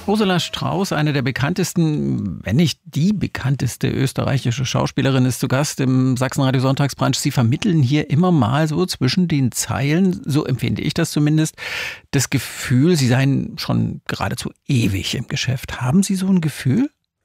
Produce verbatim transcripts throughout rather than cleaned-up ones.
Ursula Strauß, eine der bekanntesten, wenn nicht die bekannteste österreichische Schauspielerin, ist zu Gast im Sachsenradio Sonntagsbrunch. Sie vermitteln hier immer mal so zwischen den Zeilen, so empfinde ich das zumindest, das Gefühl, Sie seien schon geradezu ewig im Geschäft. Haben Sie so ein Gefühl?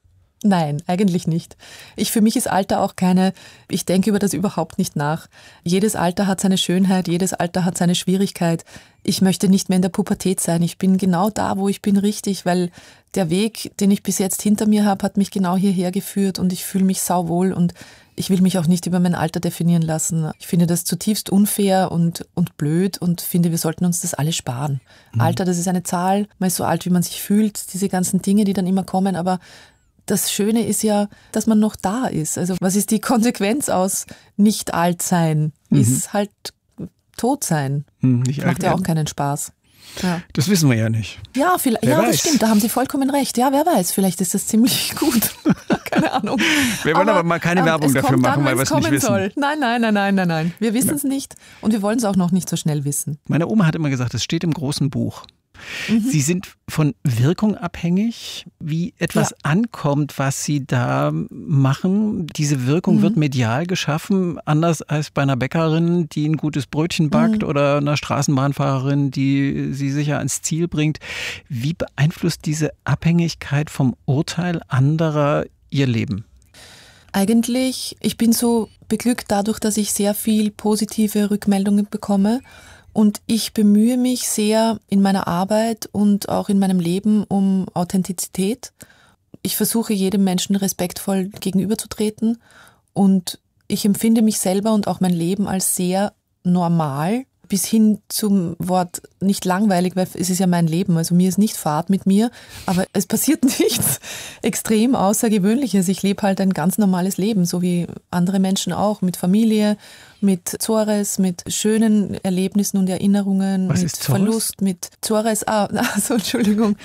Nein, eigentlich nicht. Ich, für mich ist Alter auch keine, ich denke über das überhaupt nicht nach. Jedes Alter hat seine Schönheit, jedes Alter hat seine Schwierigkeit. Ich möchte nicht mehr in der Pubertät sein. Ich bin genau da, wo ich bin, richtig, weil der Weg, den ich bis jetzt hinter mir habe, hat mich genau hierher geführt und ich fühle mich sauwohl und ich will mich auch nicht über mein Alter definieren lassen. Ich finde das zutiefst unfair und, und blöd und finde, wir sollten uns das alle sparen. Mhm. Alter, das ist eine Zahl, man ist so alt, wie man sich fühlt, diese ganzen Dinge, die dann immer kommen, aber das Schöne ist ja, dass man noch da ist. Also was ist die Konsequenz aus nicht alt sein? Mhm. Ist halt tot sein. Mhm, nicht Macht alt ja auch keinen Spaß. Ja. Das wissen wir ja nicht. Ja, vielleicht, ja das stimmt, da haben Sie vollkommen recht. Ja, wer weiß, vielleicht ist das ziemlich gut. Keine Ahnung. Wir wollen aber, aber mal keine Werbung dafür machen, dann, weil wir es nicht wissen. Soll. Nein, nein, nein, nein, nein, nein. Wir wissen es ja. nicht und wir wollen es auch noch nicht so schnell wissen. Meine Oma hat immer gesagt, es steht im großen Buch. Mhm. Sie sind von Wirkung abhängig, wie etwas ja. ankommt, was Sie da machen. Diese Wirkung mhm. wird medial geschaffen, anders als bei einer Bäckerin, die ein gutes Brötchen backt mhm. oder einer Straßenbahnfahrerin, die Sie sicher ans Ziel bringt. Wie beeinflusst diese Abhängigkeit vom Urteil anderer Ihr Leben? Eigentlich, ich bin so beglückt dadurch, dass ich sehr viel positive Rückmeldungen bekomme. Und ich bemühe mich sehr in meiner Arbeit und auch in meinem Leben um Authentizität. Ich versuche jedem Menschen respektvoll gegenüberzutreten und ich empfinde mich selber und auch mein Leben als sehr normal, bis hin zum Wort nicht langweilig, weil es ist ja mein Leben, also mir ist nicht Fahrt mit mir, aber es passiert nichts extrem Außergewöhnliches. Ich lebe halt ein ganz normales Leben, so wie andere Menschen auch, mit Familie, mit Zores, mit schönen Erlebnissen und Erinnerungen, Was mit ist Zores? Verlust, mit Zores, ah, also Entschuldigung,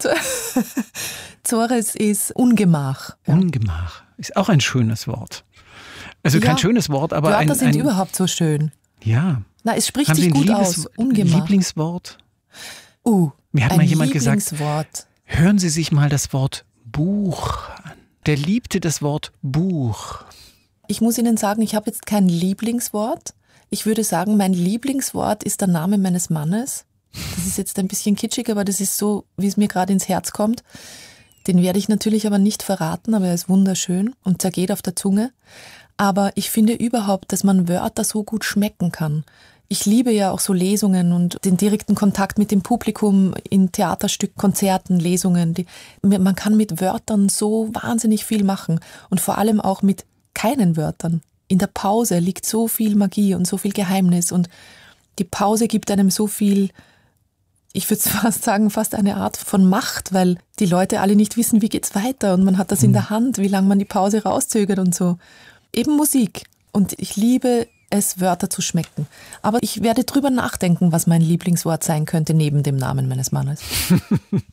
Zores ist Ungemach. Ungemach ist auch ein schönes Wort. Also kein ja, schönes Wort, aber Wörter ein... Wörter sind ein, überhaupt so schön. Ja. Na, es spricht Haben sich Sie ein gut Liebes, aus. Ungemach. Lieblingswort? Uh, Mir hat ein mal jemand gesagt, Lieblingswort. Hören Sie sich mal das Wort Buch an. Der liebte das Wort Buch. Ich muss Ihnen sagen, ich habe jetzt kein Lieblingswort. Ich würde sagen, mein Lieblingswort ist der Name meines Mannes. Das ist jetzt ein bisschen kitschig, aber das ist so, wie es mir gerade ins Herz kommt. Den werde ich natürlich aber nicht verraten, aber er ist wunderschön und zergeht auf der Zunge. Aber ich finde überhaupt, dass man Wörter so gut schmecken kann. Ich liebe ja auch so Lesungen und den direkten Kontakt mit dem Publikum in Theaterstücken, Konzerten, Lesungen. Die, man kann mit Wörtern so wahnsinnig viel machen und vor allem auch mit keinen Wörtern. In der Pause liegt so viel Magie und so viel Geheimnis und die Pause gibt einem so viel, ich würde fast sagen, fast eine Art von Macht, weil die Leute alle nicht wissen, wie geht's weiter und man hat das in der Hand, wie lange man die Pause rauszögert und so. Eben Musik. Und ich liebe es, Wörter zu schmecken. Aber ich werde drüber nachdenken, was mein Lieblingswort sein könnte, neben dem Namen meines Mannes.